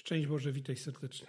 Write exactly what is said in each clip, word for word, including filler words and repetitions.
Szczęść Boże, witaj serdecznie.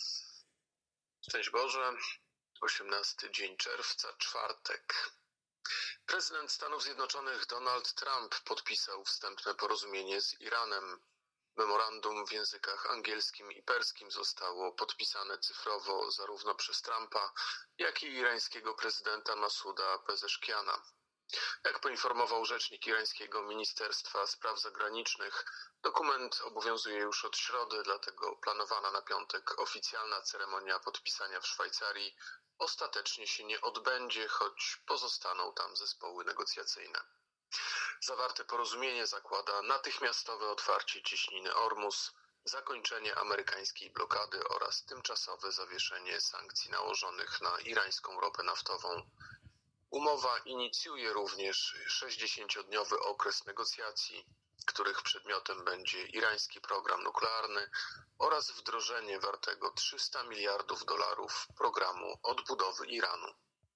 Szczęść Boże, osiemnasty dzień czerwca, czwartek. Prezydent Stanów Zjednoczonych Donald Trump podpisał wstępne porozumienie z Iranem. Memorandum w językach angielskim i perskim zostało podpisane cyfrowo zarówno przez Trumpa, jak i irańskiego prezydenta Masuda Pezeszkiana. Jak poinformował rzecznik irańskiego Ministerstwa Spraw Zagranicznych, dokument obowiązuje już od środy, dlatego planowana na piątek oficjalna ceremonia podpisania w Szwajcarii ostatecznie się nie odbędzie, choć pozostaną tam zespoły negocjacyjne. Zawarte porozumienie zakłada natychmiastowe otwarcie cieśniny Ormus, zakończenie amerykańskiej blokady oraz tymczasowe zawieszenie sankcji nałożonych na irańską ropę naftową. Umowa inicjuje również sześćdziesięciodniowy okres negocjacji, których przedmiotem będzie irański program nuklearny oraz wdrożenie wartego trzysta miliardów dolarów programu odbudowy Iranu.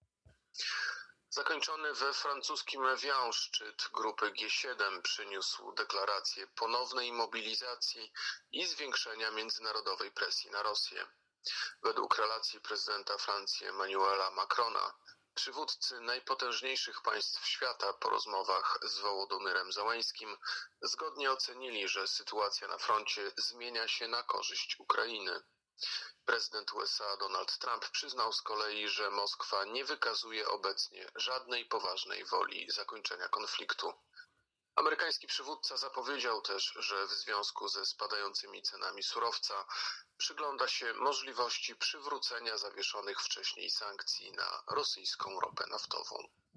Zakończony we francuskim Evian szczyt grupy G siedem przyniósł deklarację ponownej mobilizacji i zwiększenia międzynarodowej presji na Rosję. Według relacji prezydenta Francji Emmanuela Macrona, przywódcy najpotężniejszych państw świata po rozmowach z Wołodomyrem Zełeńskim zgodnie ocenili, że sytuacja na froncie zmienia się na korzyść Ukrainy. Prezydent U S A Donald Trump przyznał z kolei, że Moskwa nie wykazuje obecnie żadnej poważnej woli zakończenia konfliktu. Amerykański przywódca zapowiedział też, że w związku ze spadającymi cenami surowca przygląda się możliwości przywrócenia zawieszonych wcześniej sankcji na rosyjską ropę naftową.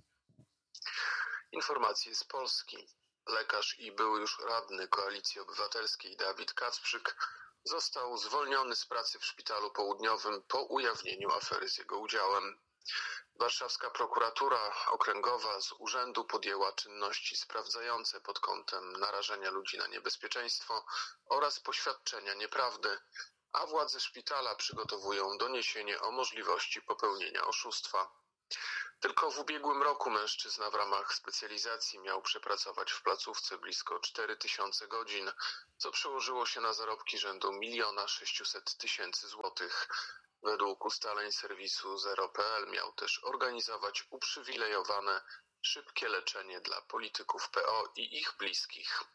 Informacje z Polski. Lekarz i były już radny Koalicji Obywatelskiej Dawid Kacprzyk został zwolniony z pracy w Szpitalu Południowym po ujawnieniu afery z jego udziałem. Warszawska prokuratura okręgowa z urzędu podjęła czynności sprawdzające pod kątem narażenia ludzi na niebezpieczeństwo oraz poświadczenia nieprawdy, a władze szpitala przygotowują doniesienie o możliwości popełnienia oszustwa. Tylko w ubiegłym roku mężczyzna w ramach specjalizacji miał przepracować w placówce blisko cztery tysiące godzin, co przełożyło się na zarobki rzędu miliona sześciuset tysięcy złotych. Według ustaleń serwisu zero kropka pe el miał też organizować uprzywilejowane, szybkie leczenie dla polityków P O i ich bliskich.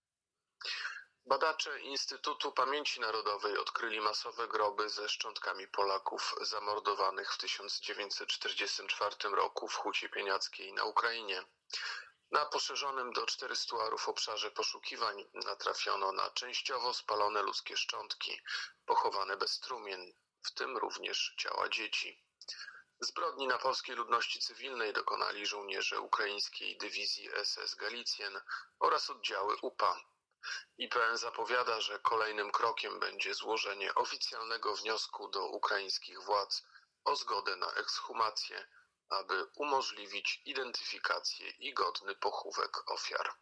Badacze Instytutu Pamięci Narodowej odkryli masowe groby ze szczątkami Polaków zamordowanych w tysiąc dziewięćset czterdziestym czwartym roku w Hucie Pieniackiej na Ukrainie. Na poszerzonym do czterystu arów obszarze poszukiwań natrafiono na częściowo spalone ludzkie szczątki, pochowane bez trumien, w tym również ciała dzieci. Zbrodni na polskiej ludności cywilnej dokonali żołnierze ukraińskiej dywizji S S Galicjen oraz oddziały U P A. I P N zapowiada, że kolejnym krokiem będzie złożenie oficjalnego wniosku do ukraińskich władz o zgodę na ekshumację, aby umożliwić identyfikację i godny pochówek ofiar.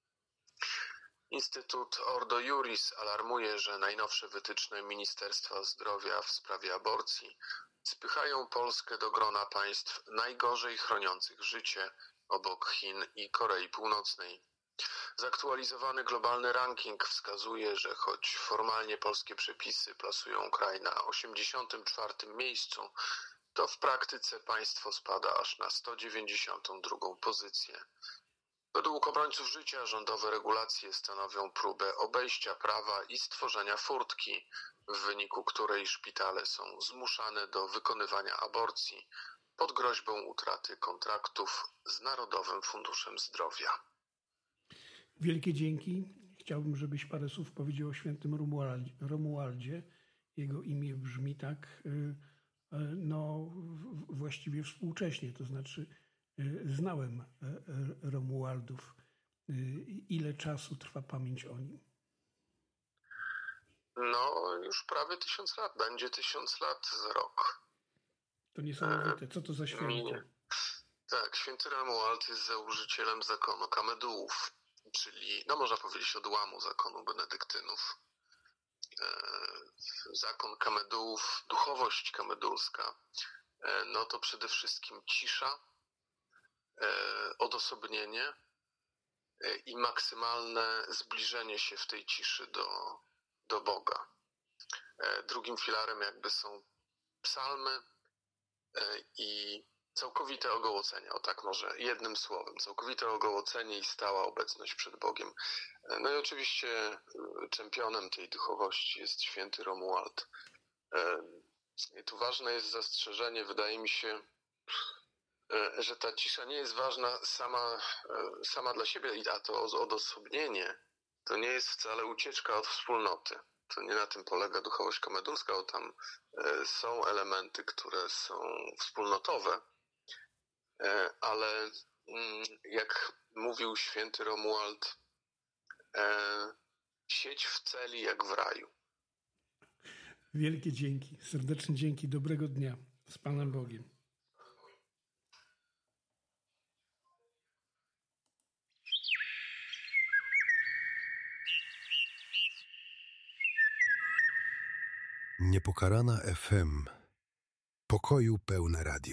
Instytut Ordo Iuris alarmuje, że najnowsze wytyczne Ministerstwa Zdrowia w sprawie aborcji spychają Polskę do grona państw najgorzej chroniących życie obok Chin i Korei Północnej. Zaktualizowany globalny ranking wskazuje, że choć formalnie polskie przepisy plasują kraj na osiemdziesiątym czwartym miejscu, to w praktyce państwo spada aż na sto dziewięćdziesiątą drugą pozycję. Według obrońców życia rządowe regulacje stanowią próbę obejścia prawa i stworzenia furtki, w wyniku której szpitale są zmuszane do wykonywania aborcji pod groźbą utraty kontraktów z Narodowym Funduszem Zdrowia. Wielkie dzięki. Chciałbym, żebyś parę słów powiedział o świętym Romualdzie. Jego imię brzmi tak, no właściwie współcześnie, to znaczy znałem Romualdów. Ile czasu trwa pamięć o nim? No już prawie tysiąc lat, będzie tysiąc lat za rok. To niesamowite. Co to za święto? Tak, święty Romuald jest założycielem zakonu Kamedułów, czyli, no można powiedzieć, odłamu zakonu benedyktynów. Zakon Kamedułów, duchowość kamedulska, no to przede wszystkim cisza, odosobnienie i maksymalne zbliżenie się w tej ciszy do, do Boga. Drugim filarem jakby są psalmy i całkowite ogołocenie, o tak może jednym słowem, całkowite ogołocenie i stała obecność przed Bogiem. No i oczywiście czempionem tej duchowości jest święty Romuald. I tu ważne jest zastrzeżenie, wydaje mi się, że ta cisza nie jest ważna sama, sama dla siebie, a to odosobnienie to nie jest wcale ucieczka od wspólnoty. To nie na tym polega duchowość komedulska, bo tam są elementy, które są wspólnotowe, ale jak mówił święty Romuald, siedź w celi jak w raju. Wielkie dzięki, serdeczne dzięki, dobrego dnia, z Panem Bogiem. Niepokalana F M. Pokoju pełne radio.